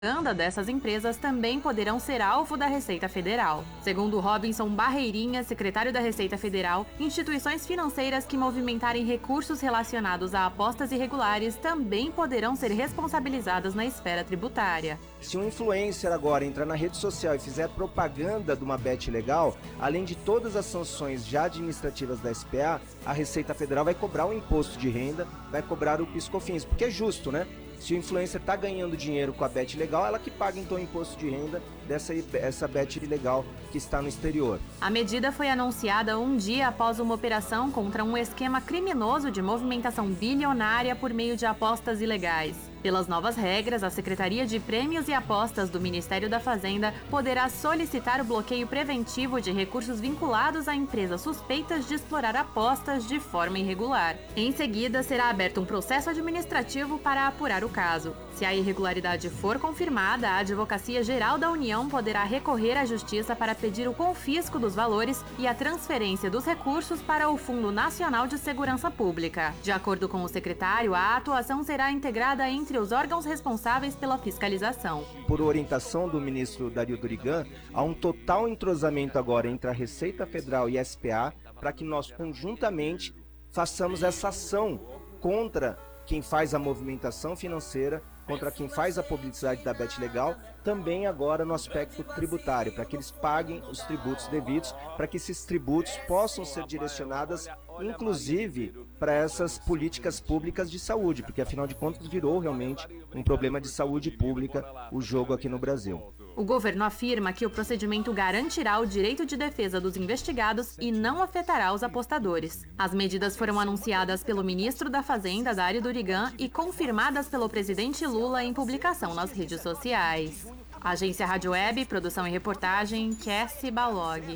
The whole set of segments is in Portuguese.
dessas empresas também poderão ser alvo da Receita Federal. Segundo Robinson Barreirinha, secretário da Receita Federal, instituições financeiras que movimentarem recursos relacionados a apostas irregulares também poderão ser responsabilizadas na esfera tributária. Se um influencer agora entrar na rede social e fizer propaganda de uma bet ilegal, além de todas as sanções já administrativas da SPA, a Receita Federal vai cobrar um imposto de renda, vai cobrar o PIS/COFINS, porque é justo, né? Se o influencer está ganhando dinheiro com a bet ilegal, ela que paga então o imposto de renda dessa bet ilegal que está no exterior. A medida foi anunciada um dia após uma operação contra um esquema criminoso de movimentação bilionária por meio de apostas ilegais. Pelas novas regras, a Secretaria de Prêmios e Apostas do Ministério da Fazenda poderá solicitar o bloqueio preventivo de recursos vinculados a empresas suspeitas de explorar apostas de forma irregular. Em seguida, será aberto um processo administrativo para apurar o caso. Se a irregularidade for confirmada, a Advocacia Geral da União poderá recorrer à Justiça para pedir o confisco dos valores e a transferência dos recursos para o Fundo Nacional de Segurança Pública. De acordo com o secretário, a atuação será integrada entre os órgãos responsáveis pela fiscalização. Por orientação do ministro Dario Durigan, há um total entrosamento agora entre a Receita Federal e a SPA para que nós conjuntamente façamos essa ação contra quem faz a movimentação financeira, contra quem faz a publicidade da bet legal, também agora no aspecto tributário, para que eles paguem os tributos devidos, para que esses tributos possam ser direcionados, inclusive, para essas políticas públicas de saúde, porque afinal de contas virou realmente um problema de saúde pública o jogo aqui no Brasil. O governo afirma que o procedimento garantirá o direito de defesa dos investigados e não afetará os apostadores. As medidas foram anunciadas pelo ministro da Fazenda, Dario Durigan, e confirmadas pelo presidente Lula em publicação nas redes sociais. Agência Rádio Web, produção e reportagem, Kessi Balog.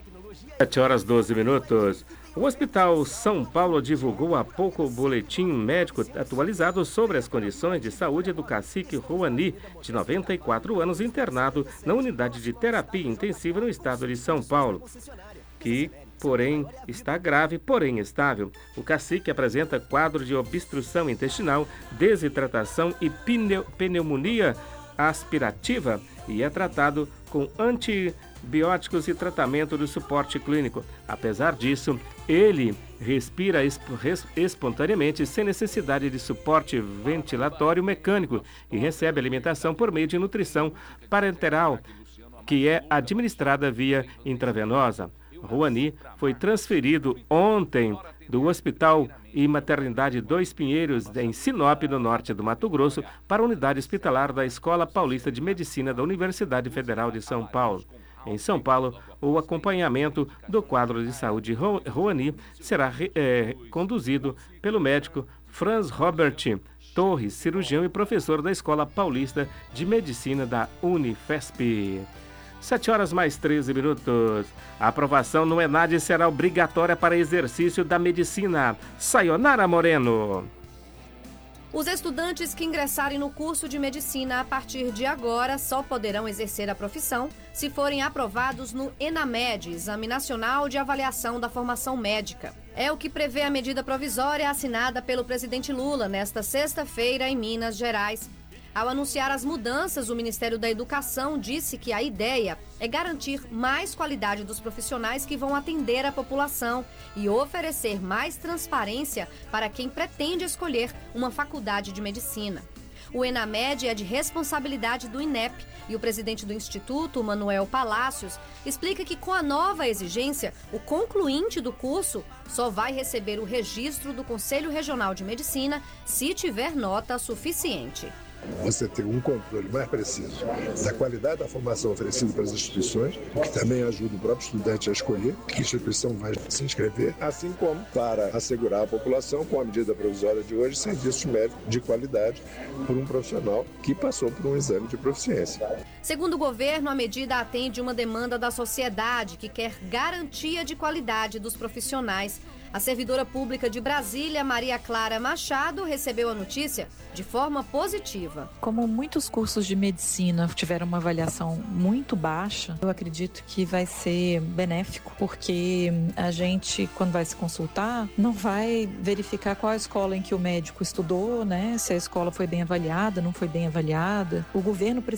7h12. O Hospital São Paulo divulgou há pouco o boletim médico atualizado sobre as condições de saúde do cacique Rouhani, de 94 anos, internado na unidade de terapia intensiva no estado de São Paulo, que, porém, está grave, porém estável. O cacique apresenta quadro de obstrução intestinal, desidratação e pneumonia aspirativa e é tratado com antibióticos e tratamento de suporte clínico. Apesar disso, ele respira espontaneamente sem necessidade de suporte ventilatório mecânico e recebe alimentação por meio de nutrição parenteral, que é administrada via intravenosa. Rouhani foi transferido ontem do Hospital e Maternidade Dois Pinheiros, em Sinop, no norte do Mato Grosso, para a unidade hospitalar da Escola Paulista de Medicina da Universidade Federal de São Paulo. Em São Paulo, o acompanhamento do quadro de saúde Rouhani será conduzido pelo médico Franz Robert Torres, cirurgião e professor da Escola Paulista de Medicina da Unifesp. 7h13. A aprovação no ENAD será obrigatória para exercício da medicina. Sayonara Moreno. Os estudantes que ingressarem no curso de medicina a partir de agora só poderão exercer a profissão se forem aprovados no ENAMED, Exame Nacional de Avaliação da Formação Médica. É o que prevê a medida provisória assinada pelo presidente Lula nesta sexta-feira em Minas Gerais. Ao anunciar as mudanças, o Ministério da Educação disse que a ideia é garantir mais qualidade dos profissionais que vão atender a população e oferecer mais transparência para quem pretende escolher uma faculdade de medicina. O ENAMED é de responsabilidade do INEP e o presidente do Instituto, Manuel Palácios, explica que com a nova exigência, o concluinte do curso só vai receber o registro do Conselho Regional de Medicina se tiver nota suficiente. Você tem um controle mais preciso da qualidade da formação oferecida pelas instituições, o que também ajuda o próprio estudante a escolher que instituição vai se inscrever, assim como para assegurar à população, com a medida provisória de hoje, serviços médicos de qualidade por um profissional que passou por um exame de proficiência. Segundo o governo, a medida atende uma demanda da sociedade que quer garantia de qualidade dos profissionais. A servidora pública de Brasília, Maria Clara Machado, recebeu a notícia de forma positiva. Como muitos cursos de medicina tiveram uma avaliação muito baixa, eu acredito que vai ser benéfico, porque a gente, quando vai se consultar, não vai verificar qual a escola em que o médico estudou, né? Se a escola foi bem avaliada, não foi bem avaliada. O governo